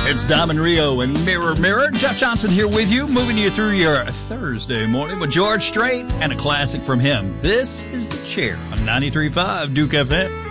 It's Dom and Rio and Mirror Mirror. Jeff Johnson here with you, moving you through your Thursday morning with George Strait and a classic from him. This is The Chair on 93.5 Duke FM.